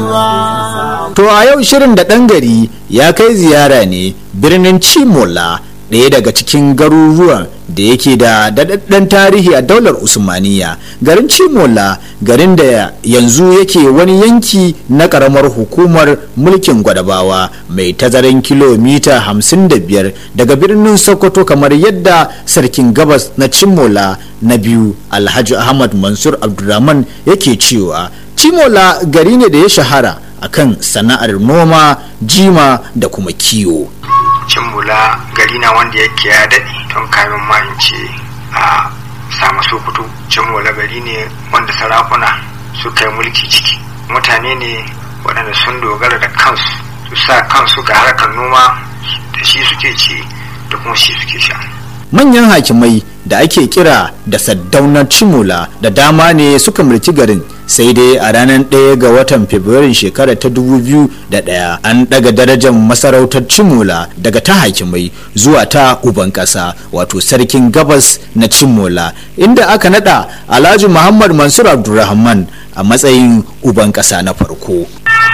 To a yau shirin da ɗan gari ya kai ziyara ne birnin Cimola, ɗaya daga cikin garuruwan da yake da daɗaɗɗen tarihi a daular Usmaniya. Garin Cimola, garin da yanzu yake wani yanki na ƙaramar hukumar mulkin Gwadabawa, mai tazaran kilomita 55 daga birnin Sokoto, kamar yadda sarkin gabas na Cimola na biyu Alhaji Ahmad Mansur Abdulrahman yake cewa Cimola gari ne da ya shahara akan sana'ar noma, jima da kuma kiwo. Cimola gari na wanda yake ya daɗe tun kamin ma in ce a samu Sokoto. Cimola gari ne wanda sarakuna suka yi mulki ciki. Mutane ne waɗanda sun dogara da kansu, su sa kansu ga harkar noma, da shi suke ci da kuma shi suke sha. Manyan hakimai da ake kira da Saddaunar Cimola da dama ne suka mulki garin, sai dai a ranar 1 ga watan Fabrairun shekara ta 2001 an daga darajar masarautar Cimola daga ta hakimai zuwa ta uban ƙasa, wato sarkin gabas na Cimola, inda aka nada Alhaji Muhammad Mansur Abdulrahman a matsayin uban ƙasa na farko.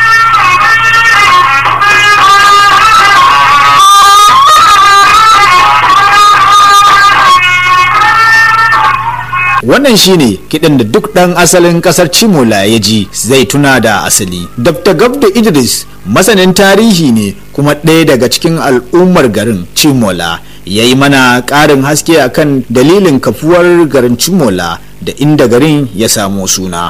Wannan shine kiɗan da duk ɗan asalin ƙasar Cimola ya ji zai tuna da asali. Dr. Gabdo Idris masanin tarihi ne kuma ɗaya daga cikin al'ummar garin Cimola, ya yi mana ƙarin haske akan dalilin kafuwar garin Cimola da inda garin ya samo suna.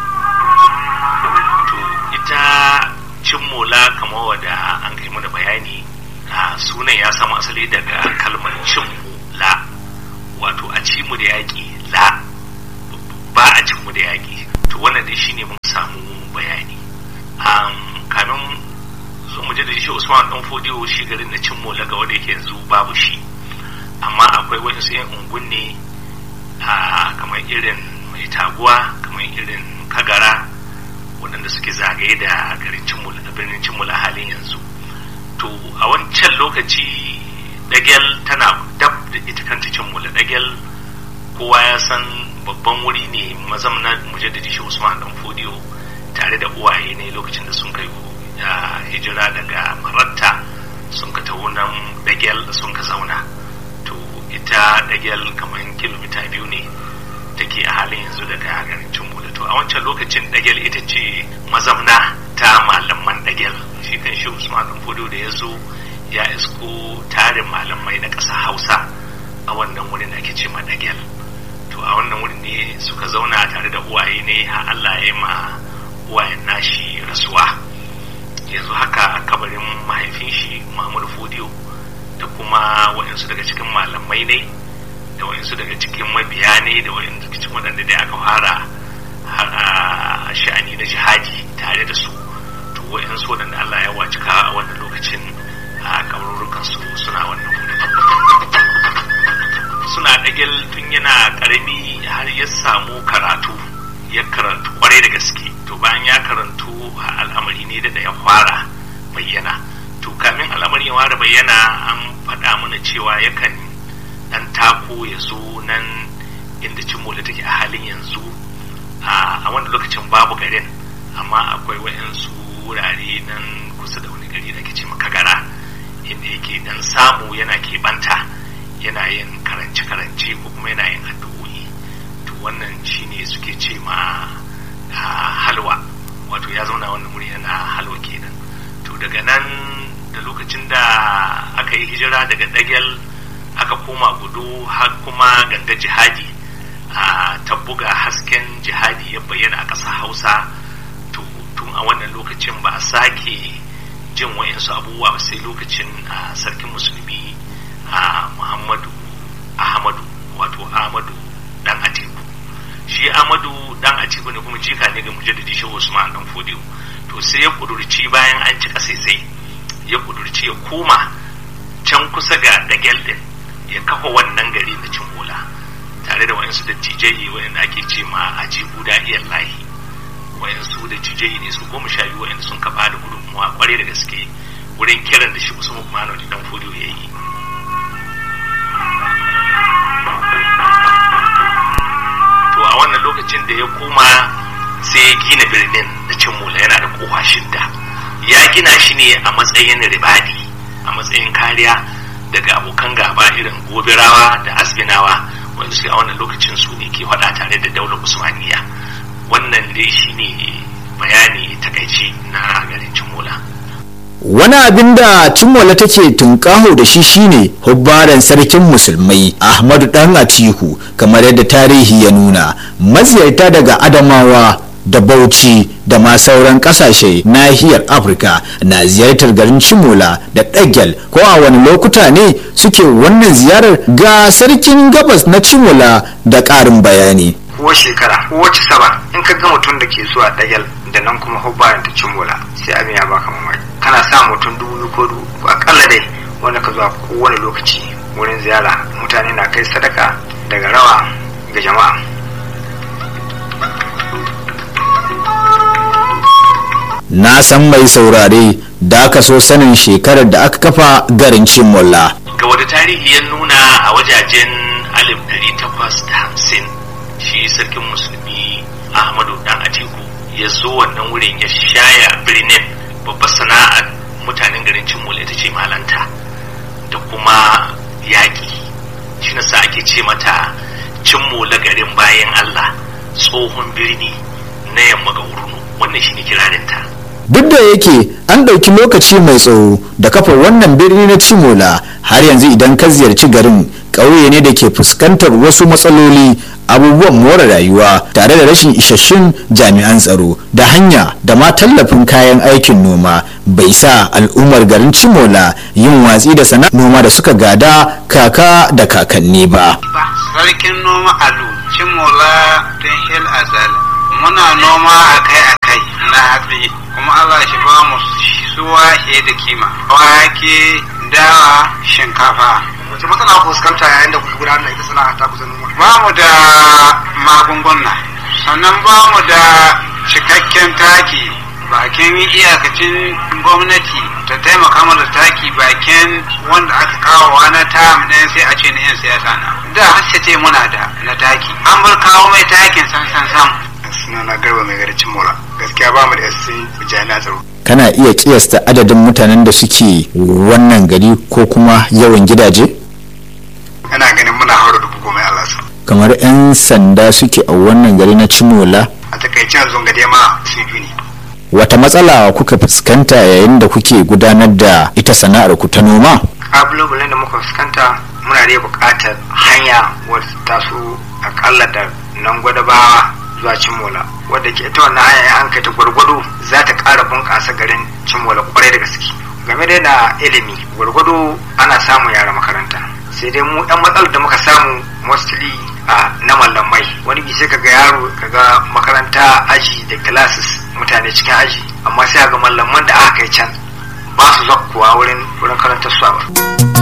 Ita Cimola kamar wadda an kai mana bayani, sunan ya samu asali daga kalmar Cimola, wato a ci mu da yaƙi, la ba a cin mu da yaƙi. To wannan dai shine mun samu bayani. Kamin zo mu je da shi Usman dan Fodiyo, shi garin na Cimola ga wanda yake yanzu babu shi, amma akwai wasu yan ungunne kamar irin Mai Taguwa, kamar irin Kagara, waɗanda suke zagaye da garin Cimola, da birnin Cimola halin yanzu. To a wancan lokaci Dagel tana dab da ita kanta Cimola. Dagel kowa ya san babban wuri ne mazamna mujaddidi shi Usman dan Fodiyo tare da uwaye ne lokacin da sun kai hijira daga Maratta sun ka taho nan Dagel sun ka zauna. To ita Dagel kamar kilomita 2 ne take a halin yanzu daga garin Cimola. To a wancan lokacin Dagel ita ce mazamna ta malaman Dagel. Shi kan shi Usman dan Fodiyo da ya zo ya isko tarin malamai na ƙasa Hausa a wannan wurin da ake ce ma Dagel. To a wannan wurin ne suka zauna tare da uwaye ne har Allah ya yi ma uwayen nashi rasuwa. Yanzu haka kabarin mahaifin shi Muhammadu Fodiyo da kuma waɗansu daga cikin malamai ne, da waɗansu daga cikin mabiya ne, da waɗansu daga cikin waɗanda dai aka fara sha'ani na jihadi tare da su. To waɗansu waɗanda Allah ya wacika a wannan lokacin a kabarurukansu suna wannan wurin. Suna Dagel tun yana karami har ya samu karatu, ya karantu kwarai da gaske. To bayan ya karantu al'amari ne da ya fara bayyana. To kamin al'amari ya fara bayyana an faɗa mana cewa yakan dan tako ya zo nan inda Cimola take a halin yanzu. A wani lokacin babu garin, amma akwai wayansu wurare nan kusa da wani gari da ake ce Kagara, inda yake dan samu yana keɓanta, yana yin karance-karance ko kuma yana yin addu'o'i. To wannan shine suke ce ma halwa, wato ya zauna wannan wuri yana halwa kenan. To daga nan da lokacin da aka yi hijira daga Dagel aka koma Gudu, har kuma ganga jihadi ta buga hasken jihadi ya bayyana a ƙasar Hausa. To tun a wannan lokacin ba a sake jin wa'insu abubuwa ba sai lokacin sarkin musulmi Muhammadu Ahmadu, wato Ahmadu dan Atiku. Shi Ahmadu dan Atiku ne kuma jika ne ga mujaddidi Shehu Usman dan Fodiyo. To sai ya kudurci bayan an cika sai ya kudurci ya koma can kusa ga Dagel din, ya kafa wannan gari na Cimola tare da wayansu dattijai wayanda ake ce ma Ajibu Da'iyar Lahi. Wayansu dattijai ne su 12 wayanda sun kafa da gudunmuwa kwarai da gaske wurin kiran da shi Usman dan Fodiyo ya yi. To a wannan lokacin da ya koma sai ya gina birnin da Cimola, yana da kowa shidda. Ya gina shi ne a matsayin ribadi, a matsayin kariya daga abokan gaba irin gobirawa da asbinawa wanda su a wannan lokacin su ne ke faɗa tare da daular usmaniya. Wannan dai shi ne bayani takaici na garin Cimola. Wani abin da Cimola take tunƙaho da shi shine hubbaran sarkin musulmai Ahmadu Dan Atiku, kamar yadda tarihi ya nuna. Maziyarta daga Adamawa da Bauchi da ma sauran kasashe nahiyar Afirka na ziyartar garin Cimola da Ɗagel, ko a wani lokuta ne suke wannan ziyarar? Ga sarkin gabas na Cimola da ƙarin bayani. Ko shekara ko wace saba in ka ga mutum da ke zuwa Ɗagel da nan kuma hubbaran ta Cimola, sai abin ya baka mamaki. Kana sa mutum 2,000 ko akalla dai wanda ka zuwa kowane lokaci wurin ziyara. Mutane na kai sadaka daga rawa ga jama'a. Na san mai saurare da aka so sanin shekarar da aka kafa garin Cimola. Ga wani tarihi ya nuna a wajajen 1850 shi sarkin musulmi Ahmadu Dan Atiku ya zo wannan wurin ya shaya birnin. Babbar sana'ar mutanen garin Cimola ita ce malanta da kuma yaƙi. Shi nasa ake ce mata Cimola garin bayan Allah, tsohon birni na yamma ga Wurno. Wannan shi ne kirarinta. Duk da yake an ɗauki lokaci mai tsawo da kafa wannan birni na Cimola, har yanzu idan ka ziyarci garin, ƙauye ne da ke fuskantar wasu matsaloli, abubuwan more rayuwa tare da rashin isasshun jami'an tsaro da hanya da ma tallafin kayan aikin noma bai sa al'ummar garin Cimola yin watsi da sana'ar noma da suka gada kaka da kakanni ba. Sarkin noma alu Cimola tun hil azal muna noma akai-akai na hatsi, kuma Allah shi ba mu suwa da kima, wake, dawa, shinkafa. Wace matsala ku fuskanta yayin da kuka gudanar da ita sana'a ta kusa noma? Ba mu da magunguna, sannan ba mu da cikakken taki. Bakin iyakacin gwamnati ta taimaka mana taki bakin wanda aka kawo na tam ɗin sai a ce na 'yan siyasa na. Da hassace muna da na taki, an bar kawo mai takin sam. Sunana Garba mai garin Cimola. Gaskiya ba mu da yasin jami'a tsaro. Kana iya kiyasta adadin mutanen da suke wannan gari ko kuma yawan gidaje? Ana ganin muna haura 10,000 Allah su. Kamar 'yan sanda suke a wannan gari na Cimola? A takaicen zongade ma su biyu ne. Wata matsala kuka fuskanta yayin da kuke gudanar da ita sana'ar ku ta noma? Kalubalen da muka fuskanta muna da buƙatar hanya wadda ta so akalla da nan Gwadabawa zuwa Cimola, wadda ke ita wannan hanya an kai ta gwargwado za ta ƙara bunƙasa garin Cimola kwarai da gaske. Game da na ilimi gwargwado ana samun yara makaranta, sai dai mu ɗan matsalar da muka samu mostly na mallamai. Wani bi sai kaga yaro kaga makaranta aji da classes mutane cikin aji, amma sai ga mallaman da aka kai can ba su zakkuwa wurin karantar su ba.